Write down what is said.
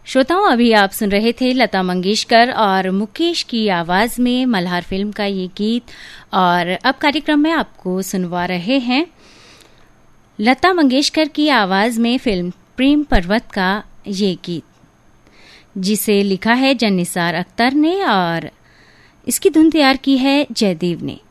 श्रोताओं, अभी आप सुन रहे थे लता मंगेशकर और मुकेश की आवाज में मल्हार फिल्म का ये गीत। और अब कार्यक्रम में आपको सुनवा रहे हैं लता मंगेशकर की आवाज में फिल्म प्रेम पर्वत का ये गीत, जिसे लिखा है जन्निसार अख्तर ने और इसकी धुन तैयार की है जयदेव ने।